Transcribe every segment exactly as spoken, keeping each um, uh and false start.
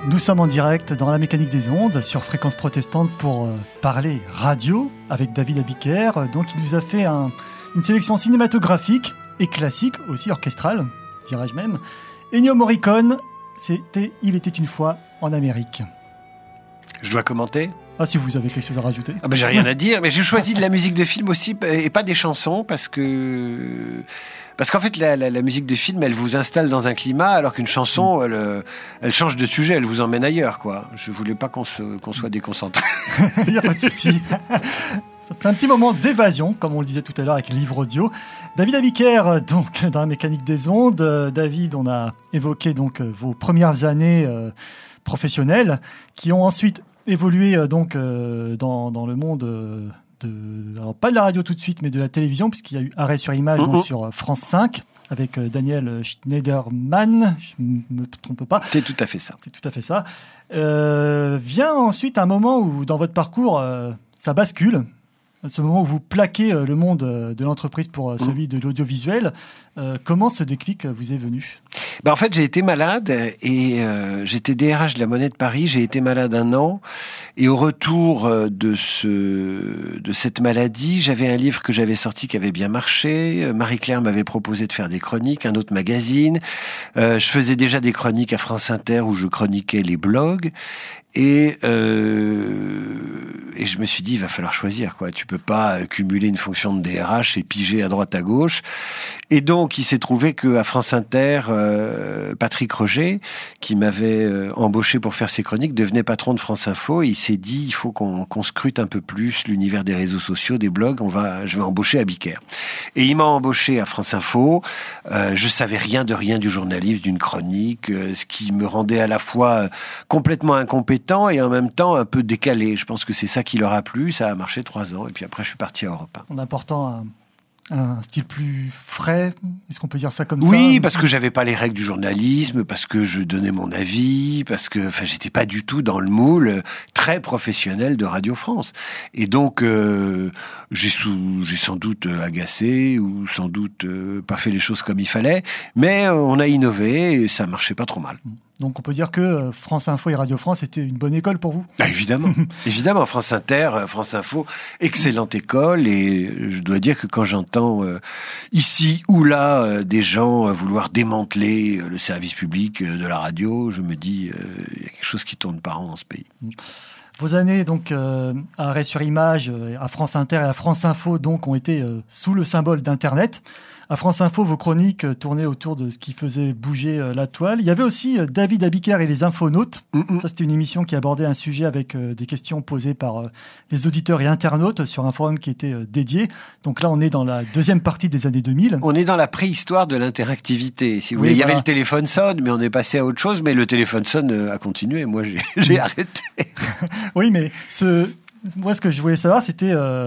Nous sommes en direct dans la mécanique des ondes sur Fréquence Protestante pour euh, parler radio avec David Abiker. Donc il nous a fait un, une sélection cinématographique et classique, aussi orchestrale, dirais-je même. Ennio Morricone, c'était Il était une fois en Amérique. Je dois commenter ? Ah, si vous avez quelque chose à rajouter. Ah ben, j'ai rien à dire, mais j'ai choisi de la musique de film aussi et pas des chansons parce que... Parce qu'en fait, la, la, la musique de film, elle vous installe dans un climat, alors qu'une chanson, elle, elle change de sujet, elle vous emmène ailleurs, quoi. Je voulais pas qu'on, se, qu'on soit déconcentré. Il n'y a pas de souci. C'est un petit moment d'évasion, comme on le disait tout à l'heure avec le livre audio. David Abiker, donc, dans la mécanique des ondes. David, on a évoqué donc vos premières années euh, professionnelles, qui ont ensuite évolué euh, donc euh, dans, dans le monde... Euh, De, alors pas de la radio tout de suite, mais de la télévision, puisqu'il y a eu Arrêt sur image mmh. donc sur France cinq, avec Daniel Schneiderman, je ne me trompe pas. C'est tout à fait ça. C'est tout à fait ça. Euh, vient ensuite un moment où, dans votre parcours, euh, ça bascule. Ce moment où vous plaquez le monde de l'entreprise pour celui de l'audiovisuel. Euh, comment ce déclic vous est venu ? Ben en fait, j'ai été malade et euh, j'étais D R H de la Monnaie de Paris. J'ai été malade un an et au retour de ce de cette maladie, j'avais un livre que j'avais sorti qui avait bien marché. Marie-Claire m'avait proposé de faire des chroniques, un autre magazine. Euh, je faisais déjà des chroniques à France Inter où je chroniquais les blogs. Et, euh, et je me suis dit, il va falloir choisir, quoi. Tu peux pas cumuler une fonction de D R H et piger à droite à gauche. Et donc, il s'est trouvé que à France Inter, euh, Patrick Roger, qui m'avait euh, embauché pour faire ses chroniques, devenait patron de France Info. Et il s'est dit, il faut qu'on, qu'on scrute un peu plus l'univers des réseaux sociaux, des blogs. On va, je vais embaucher Abiker. Et il m'a embauché à France Info. Euh, je savais rien de rien du journalisme, d'une chronique, euh, ce qui me rendait à la fois complètement incompétent et en même temps un peu décalé. Je pense que c'est ça qui leur a plu. Ça a marché trois ans. Et puis après, je suis parti à Europe un. En apportant un, un style plus frais, est-ce qu'on peut dire ça comme oui, ça ? Oui, parce que j'avais pas les règles du journalisme, parce que je donnais mon avis, parce que enfin, j'étais pas du tout dans le moule très professionnel de Radio France. Et donc, euh, j'ai, sous, j'ai sans doute agacé ou sans doute euh, pas fait les choses comme il fallait, mais euh, on a innové et ça marchait pas trop mal. Donc on peut dire que France Info et Radio France étaient une bonne école pour vous ? Ah, évidemment, évidemment. France Inter, France Info, excellente école. Et je dois dire que quand j'entends euh, ici ou là euh, des gens euh, vouloir démanteler euh, le service public euh, de la radio, je me dis il euh, y a quelque chose qui tourne pas rond dans ce pays. Vos années donc euh, à Arrêt sur image, euh, à France Inter et à France Info donc ont été euh, sous le symbole d'Internet. À France Info, vos chroniques euh, tournaient autour de ce qui faisait bouger euh, la toile. Il y avait aussi euh, David Abiker et les Infonautes. Mm-hmm. Ça, c'était une émission qui abordait un sujet avec euh, des questions posées par euh, les auditeurs et internautes sur un forum qui était euh, dédié. Donc là, on est dans la deuxième partie des années deux mille. On est dans la préhistoire de l'interactivité. Si vous oui, voulez, il y voilà. avait le téléphone sonne, mais on est passé à autre chose. Mais le téléphone sonne a continué. Moi, j'ai, j'ai arrêté. Oui, mais ce... Moi, ce que je voulais savoir, c'était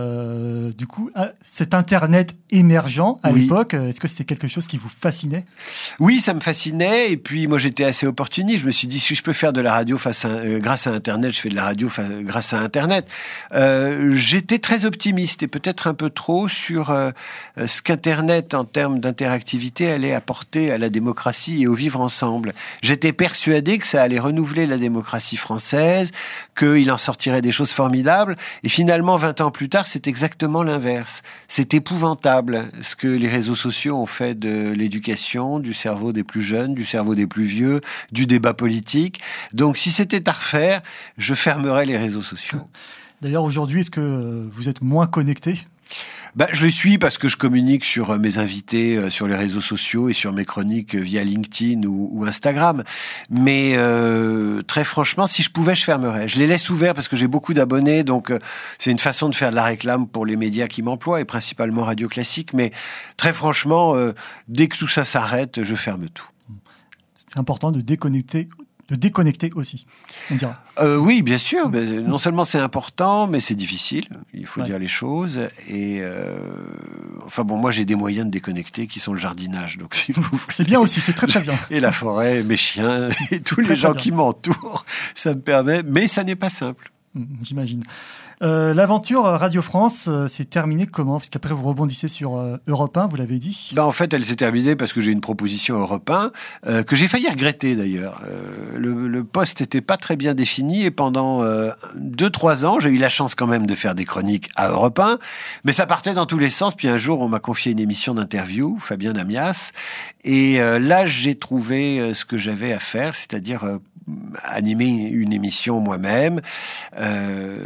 euh, du coup cet Internet émergent à oui. l'époque. Est-ce que c'était quelque chose qui vous fascinait ? Oui, ça me fascinait. Et puis, moi, j'étais assez opportuniste. Je me suis dit, si je peux faire de la radio face à, euh, grâce à Internet, je fais de la radio fa- grâce à Internet. Euh, j'étais très optimiste et peut-être un peu trop sur euh, ce qu'Internet, en termes d'interactivité, allait apporter à la démocratie et au vivre ensemble. J'étais persuadé que ça allait renouveler la démocratie française, qu'il en sortirait des choses formidables. Et finalement, vingt ans plus tard, c'est exactement l'inverse. C'est épouvantable ce que les réseaux sociaux ont fait de l'éducation, du cerveau des plus jeunes, du cerveau des plus vieux, du débat politique. Donc, si c'était à refaire, je fermerais les réseaux sociaux. D'ailleurs, aujourd'hui, est-ce que vous êtes moins connecté ? Bah, je le suis parce que je communique sur mes invités sur les réseaux sociaux et sur mes chroniques via LinkedIn ou, ou Instagram. Mais euh, très franchement, si je pouvais, je fermerais. Je les laisse ouverts parce que j'ai beaucoup d'abonnés, donc euh, c'est une façon de faire de la réclame pour les médias qui m'emploient et principalement Radio Classique. Mais très franchement, euh, dès que tout ça s'arrête, je ferme tout. C'est important de déconnecter. De déconnecter aussi, on dira. Euh, oui, bien sûr. Mais non seulement c'est important, mais c'est difficile. Il faut ouais. dire les choses. Et euh, enfin bon, moi j'ai des moyens de déconnecter qui sont le jardinage. Donc si vous voulez. C'est bien aussi, c'est très très bien. Et la forêt, mes chiens et tous les gens qui m'entourent, ça me permet. Mais ça n'est pas simple. J'imagine. Euh, l'aventure Radio France euh, s'est terminée comment? Puisqu'après vous rebondissez sur euh, Europe un, vous l'avez dit. Ben, en fait, elle s'est terminée parce que j'ai une proposition Europe un, euh, que j'ai failli regretter d'ailleurs. Euh, le, le poste n'était pas très bien défini et pendant euh, deux, trois ans, j'ai eu la chance quand même de faire des chroniques à Europe un, mais ça partait dans tous les sens. Puis un jour, on m'a confié une émission d'interview, Fabien Amias, et euh, là, j'ai trouvé euh, ce que j'avais à faire, c'est-à-dire euh, animer une émission moi-même. Euh,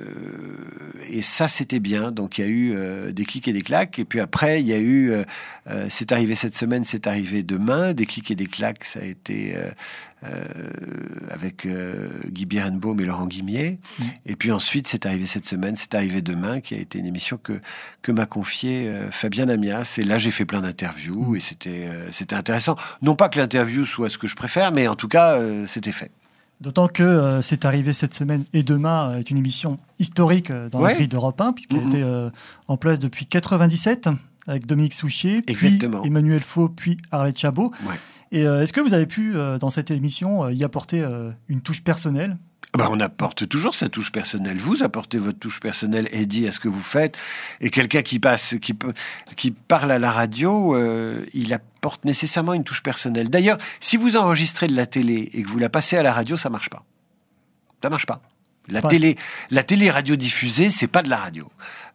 et ça, c'était bien. Donc, il y a eu euh, des clics et des claques. Et puis après, il y a eu... Euh, euh, c'est arrivé cette semaine, c'est arrivé demain. Des clics et des claques, ça a été... Euh, Euh, avec euh, Guy Birenbaum et Laurent Guimier. Mmh. Et puis ensuite, c'est arrivé cette semaine, c'est arrivé demain, qui a été une émission que, que m'a confiée euh, Fabien Amias. Et là, j'ai fait plein d'interviews mmh. et c'était, euh, c'était intéressant. Non pas que l'interview soit ce que je préfère, mais en tout cas, euh, c'était fait. D'autant que euh, c'est arrivé cette semaine et demain euh, est une émission historique euh, dans ouais. la grille d'Europe un, puisqu'elle mmh. était euh, en place depuis quatre-vingt-dix-sept, avec Dominique Souchier, puis Emmanuel Faux, puis Arlette Chabot. Ouais. Et euh, est-ce que vous avez pu, euh, dans cette émission, euh, y apporter euh, une touche personnelle ? Ben, on apporte toujours sa touche personnelle. Vous apportez votre touche personnelle, Eddie, à ce que vous faites. Et quelqu'un qui passe, qui, qui parle à la radio, euh, il apporte nécessairement une touche personnelle. D'ailleurs, si vous enregistrez de la télé et que vous la passez à la radio, ça marche pas. Ça marche pas. La télé, la télé radiodiffusée, c'est pas de la radio.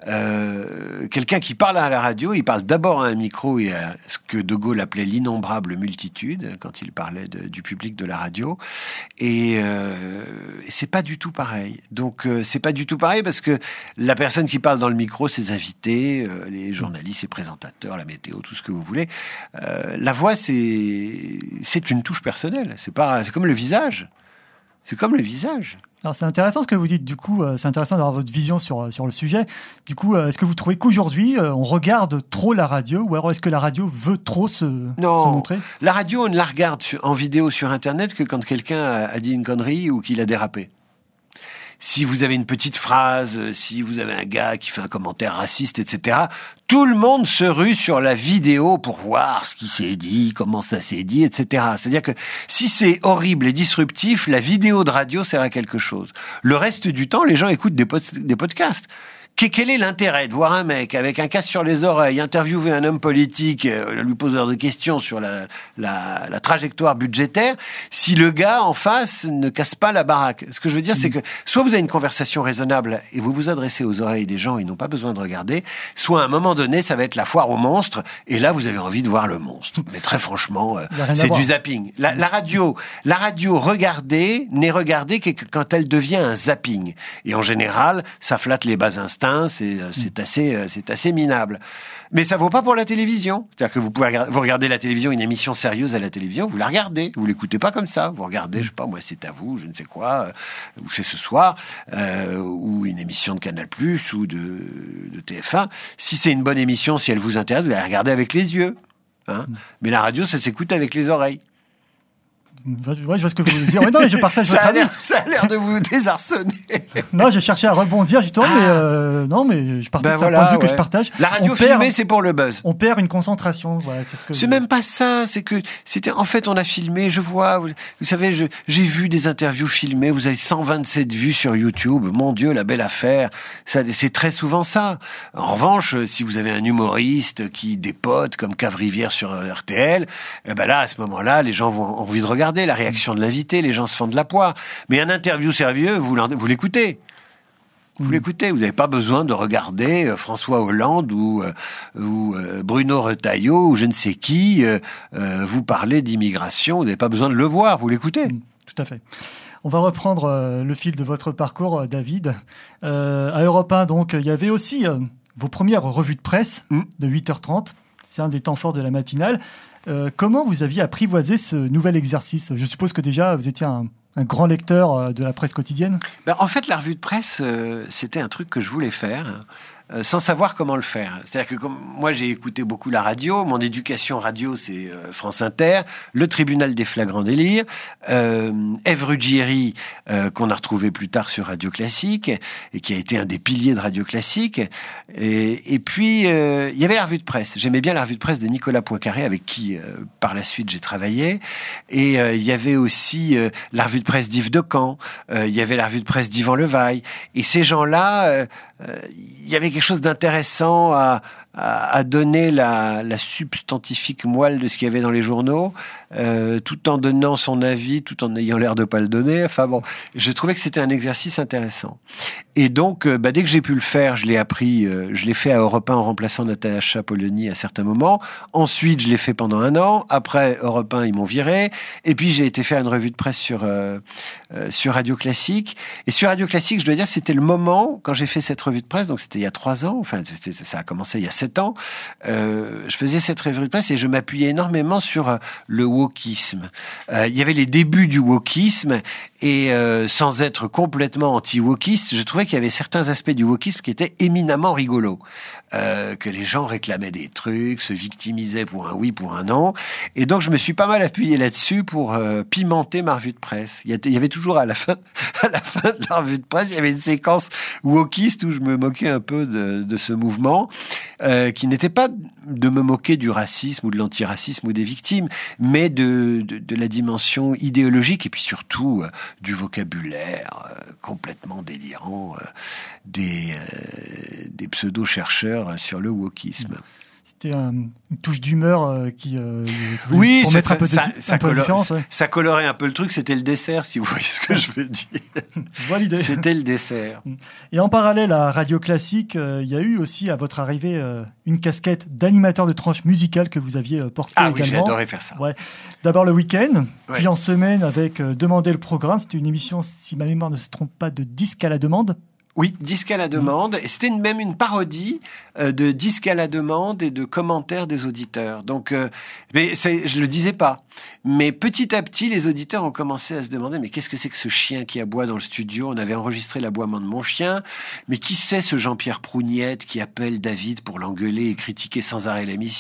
Euh, quelqu'un qui parle à la radio, il parle d'abord à un micro et à ce que De Gaulle appelait l'innombrable multitude quand il parlait de, du public de la radio. Et euh, c'est pas du tout pareil. Donc euh, c'est pas du tout pareil parce que la personne qui parle dans le micro, ses invités, euh, les journalistes, ses présentateurs, la météo, tout ce que vous voulez. Euh, la voix, c'est c'est une touche personnelle. C'est pas, c'est comme le visage. C'est comme le visage. Alors c'est intéressant ce que vous dites, du coup, euh, c'est intéressant d'avoir votre vision sur, sur le sujet. Du coup, euh, est-ce que vous trouvez qu'aujourd'hui, euh, on regarde trop la radio, ou alors est-ce que la radio veut trop se, non, se montrer ? La radio, on ne la regarde en vidéo sur Internet que quand quelqu'un a, a dit une connerie ou qu'il a dérapé. Si vous avez une petite phrase, si vous avez un gars qui fait un commentaire raciste, et cetera, tout le monde se rue sur la vidéo pour voir ce qui s'est dit, comment ça s'est dit, et cetera. C'est-à-dire que si c'est horrible et disruptif, la vidéo de radio sert à quelque chose. Le reste du temps, les gens écoutent des, pod- des podcasts. Quel est l'intérêt de voir un mec avec un casque sur les oreilles interviewer un homme politique, euh, lui poser des questions sur la, la, la trajectoire budgétaire, si le gars en face ne casse pas la baraque? Ce que je veux dire, mmh. c'est que soit vous avez une conversation raisonnable et vous vous adressez aux oreilles des gens, ils n'ont pas besoin de regarder, soit à un moment donné, ça va être la foire au monstre, et là, vous avez envie de voir le monstre. Mais très franchement, euh, c'est du zapping. La, la radio, la radio regardée n'est regardée que quand elle devient un zapping. Et en général, ça flatte les bas instincts. C'est, c'est assez, c'est assez minable. Mais ça vaut pas pour la télévision. C'est-à-dire que vous pouvez regarder, vous regardez la télévision, une émission sérieuse à la télévision, vous la regardez. Vous l'écoutez pas comme ça. Vous regardez, je sais pas, moi, c'est à vous, je ne sais quoi, ou c'est ce soir, euh, ou une émission de Canal+, ou de, de T F un. Si c'est une bonne émission, si elle vous intéresse, vous la regardez avec les yeux. Hein. Mais la radio, ça s'écoute avec les oreilles. Ouais, je vois ce que vous voulez dire. Ouais, non, mais je partage ça, votre a avis. l'air, ça a l'air de vous désarçonner. Non, j'ai cherché à rebondir justement, ah. mais euh, non, mais je partage. Ben c'est voilà, un point de vue ouais. que je partage. La radio on filmée, perd, c'est pour le buzz. On perd une concentration. Voilà, c'est ce que c'est je... même pas ça. C'est que c'était en fait on a filmé. Je vois, vous, vous savez, je, j'ai vu des interviews filmées. Vous avez cent vingt-sept vues sur YouTube. Mon Dieu, la belle affaire. Ça, c'est très souvent ça. En revanche, si vous avez un humoriste qui dépote comme Cave-Rivière sur R T L, eh ben là, à ce moment-là, les gens vont ont envie de regarder. La réaction de l'invité, les gens se font de la poire. Mais un interview sérieux, vous, vous l'écoutez. Vous mmh. l'écoutez. Vous n'avez pas besoin de regarder euh, François Hollande ou, euh, ou euh, Bruno Retailleau ou je ne sais qui euh, euh, vous parler d'immigration. Vous n'avez pas besoin de le voir. Vous l'écoutez. Mmh, tout à fait. On va reprendre euh, le fil de votre parcours, euh, David. Euh, à Europe un, donc, il y avait aussi euh, vos premières revues de presse mmh. de huit heures trente. C'est un des temps forts de la matinale. Euh, comment vous aviez apprivoisé ce nouvel exercice ? Je suppose que déjà, vous étiez un, un grand lecteur de la presse quotidienne. Ben, en fait, la revue de presse, euh, c'était un truc que je voulais faire. euh, sans savoir comment le faire. C'est-à-dire que comme moi, j'ai écouté beaucoup la radio. Mon éducation radio, c'est euh, France Inter, le Tribunal des flagrants délires, euh, Ève Ruggieri, euh, qu'on a retrouvé plus tard sur Radio Classique et qui a été un des piliers de Radio Classique. Et, et puis, euh, il y avait la revue de presse. J'aimais bien la revue de presse de Nicolas Poincaré, avec qui, euh, par la suite, j'ai travaillé. Et euh, il y avait aussi euh, la revue de presse d'Yves Decamp. Euh, il y avait la revue de presse d'Yvan Levaille. Et ces gens-là, euh, euh, il y avait quelque chose d'intéressant à, à, à donner la, la substantifique moelle de ce qu'il y avait dans les journaux, euh, tout en donnant son avis, tout en ayant l'air de pas le donner. Enfin bon, je trouvais que c'était un exercice intéressant. Et donc, euh, bah, dès que j'ai pu le faire, je l'ai appris, euh, je l'ai fait à Europe un en remplaçant Natacha Polony à certains moments. Ensuite, je l'ai fait pendant un an. Après Europe un, ils m'ont viré. Et puis, j'ai été faire une revue de presse sur euh, euh, sur Radio Classique. Et sur Radio Classique, je dois dire, c'était le moment, quand j'ai fait cette revue de presse, donc c'était il y a trois ans, enfin, ça a commencé il y a sept ans, euh, je faisais cette revue de presse et je m'appuyais énormément sur euh, le wokisme. Euh, il y avait les débuts du wokisme et euh, sans être complètement anti-wokiste, je trouvais qu'il y avait certains aspects du wokisme qui étaient éminemment rigolos. Euh, que les gens réclamaient des trucs, se victimisaient pour un oui, pour un non. Et donc, je me suis pas mal appuyé là-dessus pour euh, pimenter ma revue de presse. Il y, a, il y avait toujours à la fin, à la fin de la revue de presse, il y avait une séquence wokiste où je me moquais un peu de, de ce mouvement, euh, qui n'était pas de me moquer du racisme ou de l'antiracisme ou des victimes, mais de, de, de la dimension idéologique et puis surtout euh, du vocabulaire euh, complètement délirant euh, des, euh, des pseudo-chercheurs sur le wokisme. C'était un, une touche d'humeur euh, qui euh, oui, pour mettre un peu de, ça, un ça, peu de colore, différence. Ouais. Ça colorait un peu le truc. C'était le dessert, si vous voyez ce que je veux dire. Je vois l'idée. C'était le dessert. Et en parallèle à Radio Classique, euh, il y a eu aussi à votre arrivée euh, une casquette d'animateur de tranche musicale que vous aviez euh, portée ah, également. Ah oui, j'ai adoré faire ça. Ouais. D'abord le week-end, ouais. puis en semaine avec euh, Demander le programme. C'était une émission, si ma mémoire ne se trompe pas, de disque à la demande. Oui, disque à la demande. Et c'était une, même une parodie euh, de disque à la demande et de commentaires des auditeurs. Donc, euh, mais c'est, je le disais pas. Mais petit à petit, les auditeurs ont commencé à se demander, mais qu'est-ce que c'est que ce chien qui aboie dans le studio ? On avait enregistré l'aboiement de mon chien. Mais qui c'est ce Jean-Pierre Prougnette qui appelle David pour l'engueuler et critiquer sans arrêt l'émission ?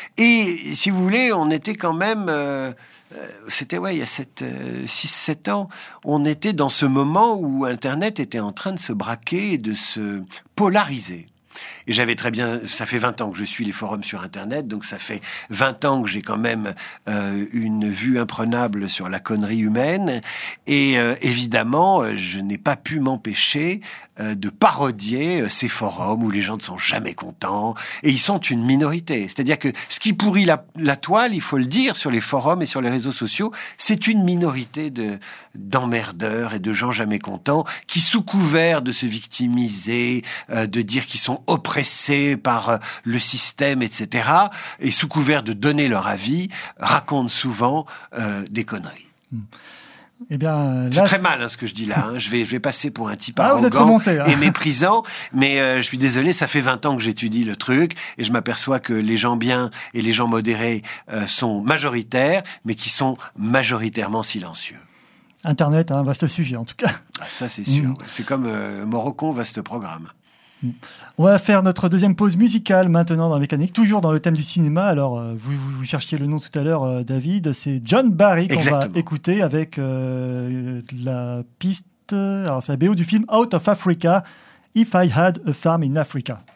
Et si vous voulez, on était quand même... Euh, C'était ouais, il y a six sept ans, on était dans ce moment où Internet était en train de se braquer et de se polariser. Et j'avais très bien... Ça fait vingt ans que je suis les forums sur Internet, donc ça fait vingt ans que j'ai quand même euh, une vue imprenable sur la connerie humaine. Et euh, évidemment, je n'ai pas pu m'empêcher euh, de parodier euh, ces forums où les gens ne sont jamais contents. Et ils sont une minorité. C'est-à-dire que ce qui pourrit la, la toile, il faut le dire, sur les forums et sur les réseaux sociaux, c'est une minorité de, d'emmerdeurs et de gens jamais contents qui, sous couvert de se victimiser, euh, de dire qu'ils sont oppressés par le système, et cetera, et sous couvert de donner leur avis, racontent souvent euh, des conneries. Eh bien, là, c'est très mal hein, ce que je dis là. Hein. Je, vais, je vais passer pour un type ah, arrogant vous êtes remonté, hein. et méprisant, mais euh, je suis désolé, ça fait vingt ans que j'étudie le truc et je m'aperçois que les gens bien et les gens modérés euh, sont majoritaires, mais qui sont majoritairement silencieux. Internet, un vaste sujet en tout cas. Ah, ça c'est sûr. Mmh. Ouais. C'est comme euh, Morocco, vaste programme. On va faire notre deuxième pause musicale maintenant dans la mécanique, toujours dans le thème du cinéma. Alors, euh, vous, vous cherchiez le nom tout à l'heure, euh, David. C'est John Barry qu'on Exactement. va écouter avec euh, la piste. Alors, c'est la B O du film Out of Africa, If I Had a Farm in Africa.